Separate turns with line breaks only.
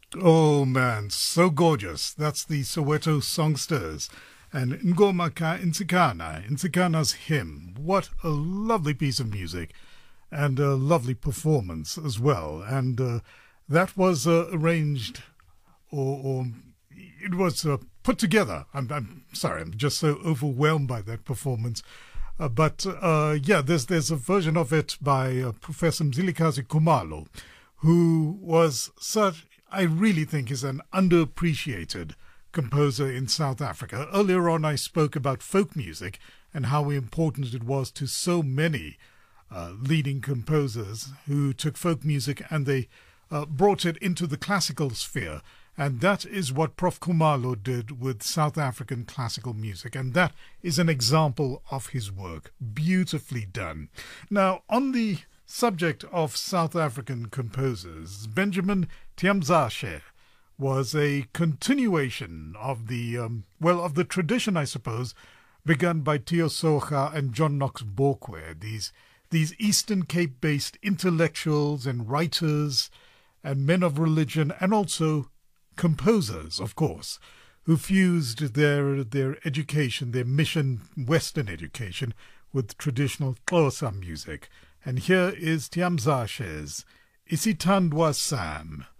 Oh man, so gorgeous. That's the Soweto Songsters. And Ngoma Ka Insikana, Insikana's hymn. What a lovely piece of music and a lovely performance as well. And that was arranged or it was put together. I'm sorry, I'm just so overwhelmed by that performance. But yeah, there's a version of it by Professor Mzilikazi Kumalo, who was such, I really think, is an underappreciated composer in South Africa. Earlier on, I spoke about folk music and how important it was to so many leading composers who took folk music and they brought it into the classical sphere. And that is what Prof. Kumalo did with South African classical music. And that is an example of his work. Beautifully done. Now, on the subject of South African composers, Benjamin Tiamzashe was a continuation of the tradition, I suppose, begun by Tio Soga and John Knox Bokwe, these Eastern Cape-based intellectuals and writers and men of religion and also composers, of course, who fused their education, their mission, Western education, with traditional Xhosa music. And here is Tiamzashe's Isithandwa Sam.